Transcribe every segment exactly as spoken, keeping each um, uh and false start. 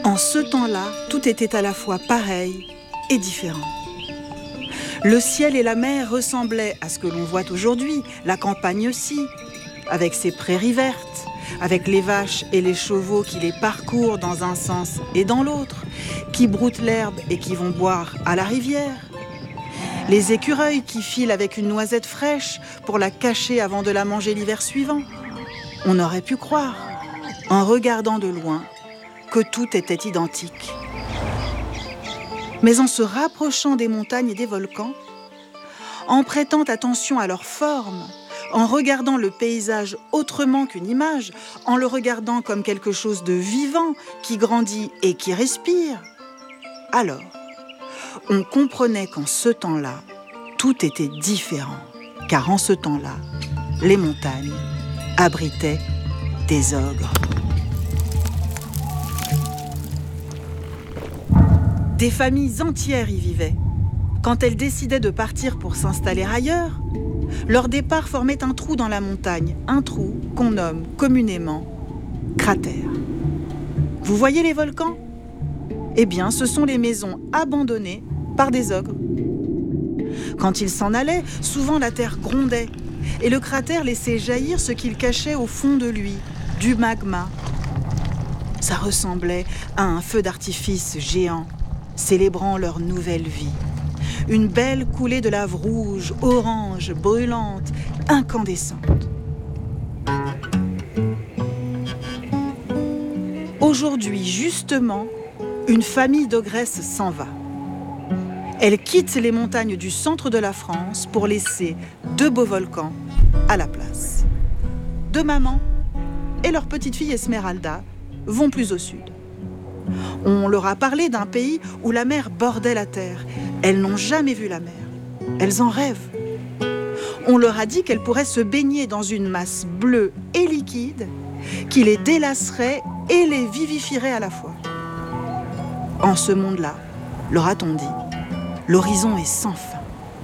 En ce temps-là, tout était à la fois pareil et différent. Le ciel et la mer ressemblaient à ce que l'on voit aujourd'hui, la campagne aussi, avec ses prairies vertes, avec les vaches et les chevaux qui les parcourent dans un sens et dans l'autre, qui broutent l'herbe et qui vont boire à la rivière. Les écureuils qui filent avec une noisette fraîche pour la cacher avant de la manger l'hiver suivant. On aurait pu croire, en regardant de loin, que tout était identique. Mais en se rapprochant des montagnes et des volcans, en prêtant attention à leur forme, en regardant le paysage autrement qu'une image, en le regardant comme quelque chose de vivant, qui grandit et qui respire, alors, on comprenait qu'en ce temps-là, tout était différent, car en ce temps-là, les montagnes abritaient des ogres. Des familles entières y vivaient. Quand elles décidaient de partir pour s'installer ailleurs, leur départ formait un trou dans la montagne, un trou qu'on nomme communément cratère. Vous voyez les volcans ? Eh bien, ce sont les maisons abandonnées par des ogres. Quand ils s'en allaient, souvent la terre grondait et le cratère laissait jaillir ce qu'il cachait au fond de lui, du magma. Ça ressemblait à un feu d'artifice géant, célébrant leur nouvelle vie. Une belle coulée de lave rouge, orange, brûlante, incandescente. Aujourd'hui, justement, une famille d'ogresses s'en va. Elle quitte les montagnes du centre de la France pour laisser deux beaux volcans à la place. Deux mamans et leur petite fille Esmeralda vont plus au sud. On leur a parlé d'un pays où la mer bordait la terre. Elles n'ont jamais vu la mer. Elles en rêvent. On leur a dit qu'elles pourraient se baigner dans une masse bleue et liquide qui les délasserait et les vivifierait à la fois. En ce monde-là, leur a-t-on dit, l'horizon est sans fin.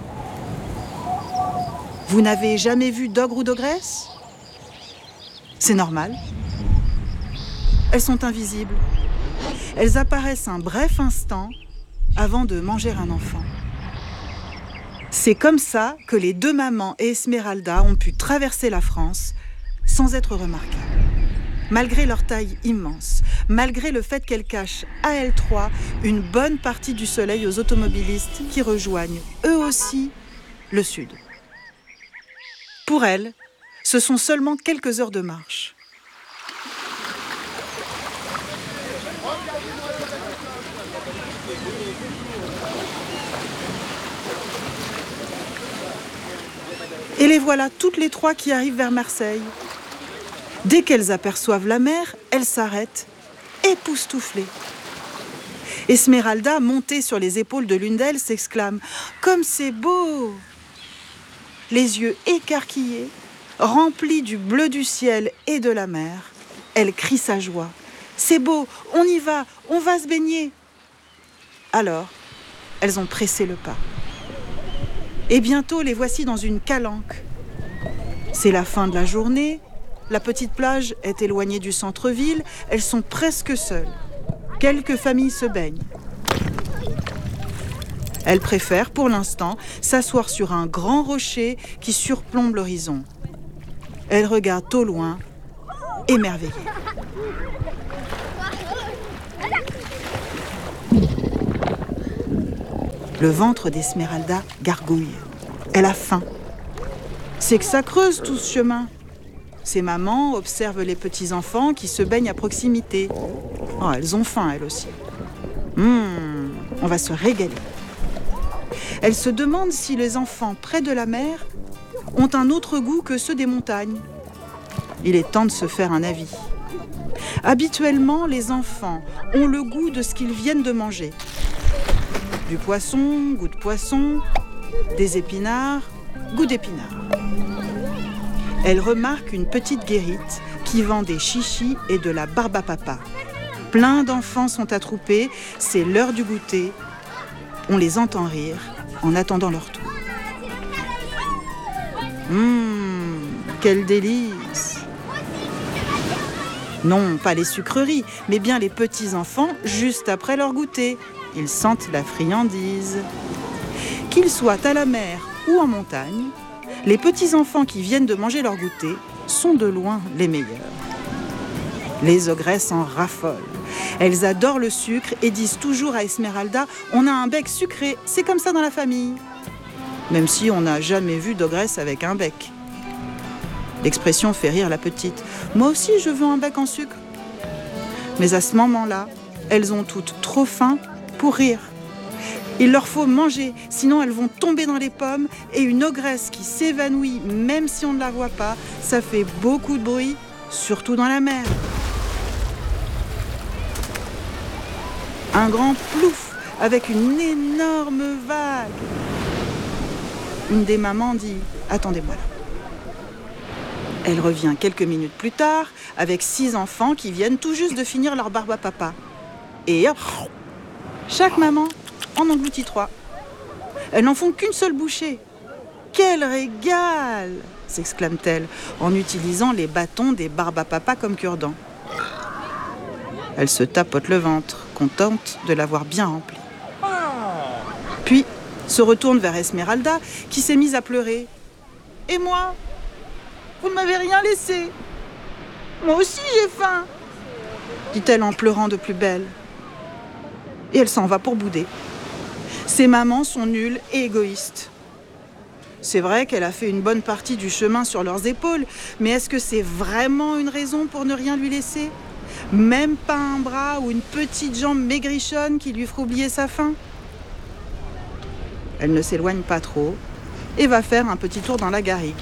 Vous n'avez jamais vu d'ogre ou d'ogresse ? C'est normal. Elles sont invisibles. Elles apparaissent un bref instant avant de manger un enfant. C'est comme ça que les deux mamans et Esmeralda ont pu traverser la France sans être remarquées. Malgré leur taille immense, malgré le fait qu'elles cachent à elles trois une bonne partie du soleil aux automobilistes qui rejoignent eux aussi le sud. Pour elles, ce sont seulement quelques heures de marche. Et les voilà toutes les trois qui arrivent vers Marseille. Dès qu'elles aperçoivent la mer, elles s'arrêtent, époustouflées. Esmeralda, montée sur les épaules de l'une d'elles, s'exclame « Comme c'est beau !» Les yeux écarquillés, remplis du bleu du ciel et de la mer, elle crie sa joie. « C'est beau, on y va, on va se baigner !» Alors, elles ont pressé le pas. Et bientôt, les voici dans une calanque. C'est la fin de la journée. La petite plage est éloignée du centre-ville. Elles sont presque seules. Quelques familles se baignent. Elles préfèrent, pour l'instant, s'asseoir sur un grand rocher qui surplombe l'horizon. Elles regardent au loin, émerveillées. Le ventre d'Esmeralda gargouille. Elle a faim. C'est que ça creuse tout ce chemin. Ses mamans observent les petits-enfants qui se baignent à proximité. Oh, elles ont faim, elles aussi. Hum, on va se régaler. Elles se demandent si les enfants près de la mer ont un autre goût que ceux des montagnes. Il est temps de se faire un avis. Habituellement, les enfants ont le goût de ce qu'ils viennent de manger. Du poisson, goût de poisson, des épinards, goût d'épinards. Elle remarque une petite guérite qui vend des chichis et de la barbe à papa. Plein d'enfants sont attroupés, c'est l'heure du goûter. On les entend rire en attendant leur tour. Hum, quel délice! Non, pas les sucreries, mais bien les petits-enfants juste après leur goûter. Ils sentent la friandise. Qu'ils soient à la mer ou en montagne, les petits-enfants qui viennent de manger leur goûter sont de loin les meilleurs. Les ogresses en raffolent. Elles adorent le sucre et disent toujours à Esmeralda « On a un bec sucré, c'est comme ça dans la famille ». Même si on n'a jamais vu d'ogresse avec un bec. L'expression fait rire la petite. « Moi aussi, je veux un bec en sucre ». Mais à ce moment-là, elles ont toutes trop faim pour rire. Il leur faut manger, sinon elles vont tomber dans les pommes, et une ogresse qui s'évanouit, même si on ne la voit pas, ça fait beaucoup de bruit, surtout dans la mer. Un grand plouf avec une énorme vague. Une des mamans dit « Attendez-moi là ». Elle revient quelques minutes plus tard avec six enfants qui viennent tout juste de finir leur barbe à papa. Et hop, chaque maman en engloutit trois. Elles n'en font qu'une seule bouchée. « Quel régal !» s'exclame-t-elle en utilisant les bâtons des barbes à papa comme cure-dents. Elle se tapote le ventre, contente de l'avoir bien rempli. Puis se retourne vers Esmeralda qui s'est mise à pleurer. « Et moi ? Vous ne m'avez rien laissé. Moi aussi j'ai faim !» dit-elle en pleurant de plus belle. Et elle s'en va pour bouder. Ces mamans sont nulles et égoïstes. C'est vrai qu'elle a fait une bonne partie du chemin sur leurs épaules, mais est-ce que c'est vraiment une raison pour ne rien lui laisser ? Même pas un bras ou une petite jambe maigrichonne qui lui fera oublier sa faim ? Elle ne s'éloigne pas trop et va faire un petit tour dans la garrigue.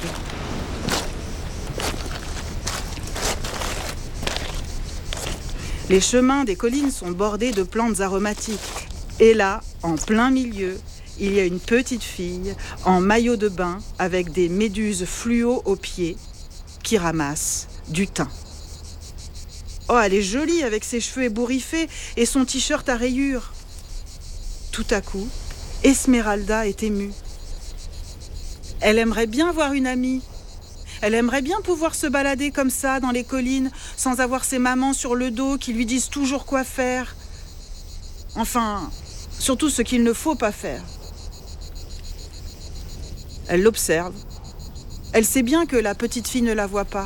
Les chemins des collines sont bordés de plantes aromatiques. Et là, en plein milieu, il y a une petite fille en maillot de bain avec des méduses fluo aux pieds qui ramasse du thym. Oh, elle est jolie avec ses cheveux ébouriffés et son t-shirt à rayures. Tout à coup, Esmeralda est émue. Elle aimerait bien voir une amie. Elle aimerait bien pouvoir se balader comme ça dans les collines sans avoir ses mamans sur le dos qui lui disent toujours quoi faire. Enfin, surtout ce qu'il ne faut pas faire. Elle l'observe. Elle sait bien que la petite fille ne la voit pas.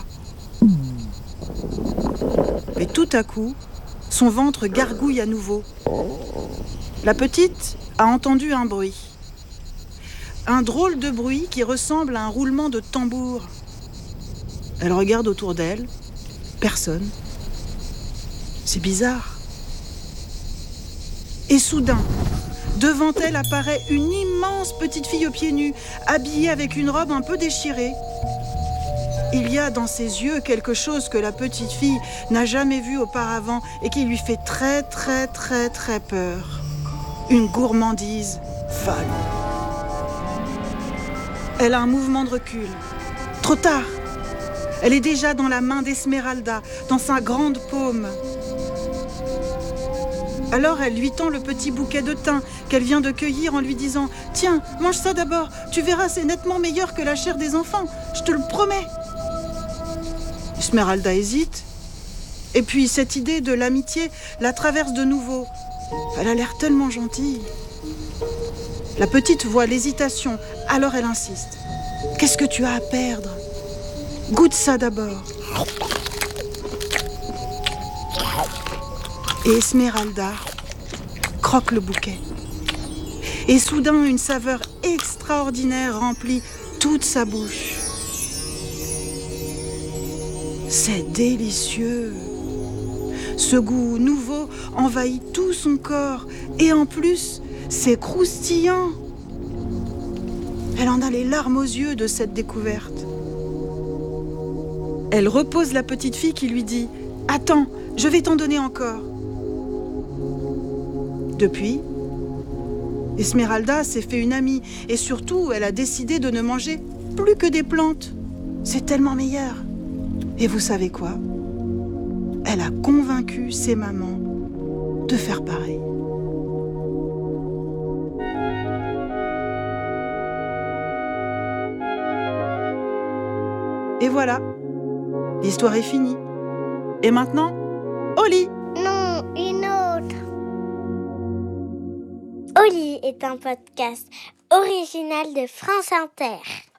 Mais tout à coup, son ventre gargouille à nouveau. La petite a entendu un bruit. Un drôle de bruit qui ressemble à un roulement de tambour. Elle regarde autour d'elle. Personne. C'est bizarre. Et soudain, devant elle apparaît une immense petite fille aux pieds nus, habillée avec une robe un peu déchirée. Il y a dans ses yeux quelque chose que la petite fille n'a jamais vu auparavant et qui lui fait très très très très peur. Une gourmandise folle. Elle a un mouvement de recul. Trop tard. Elle est déjà dans la main d'Esmeralda, dans sa grande paume. Alors elle lui tend le petit bouquet de thym qu'elle vient de cueillir en lui disant « Tiens, mange ça d'abord, tu verras, c'est nettement meilleur que la chair des enfants, je te le promets !» Esmeralda hésite, et puis cette idée de l'amitié la traverse de nouveau. Elle a l'air tellement gentille. La petite voit l'hésitation, alors elle insiste. « Qu'est-ce que tu as à perdre ? Goûte ça d'abord. » Et Esmeralda croque le bouquet. Et soudain, une saveur extraordinaire remplit toute sa bouche. C'est délicieux. Ce goût nouveau envahit tout son corps. Et en plus, c'est croustillant. Elle en a les larmes aux yeux de cette découverte. Elle repose la petite fille qui lui dit « Attends, je vais t'en donner encore. » Depuis, Esmeralda s'est fait une amie et surtout, elle a décidé de ne manger plus que des plantes. C'est tellement meilleur. Et vous savez quoi ? Elle a convaincu ses mamans de faire pareil. Et voilà, l'histoire est finie. Et maintenant, au lit! Non, une autre. Au lit est un podcast original de France Inter.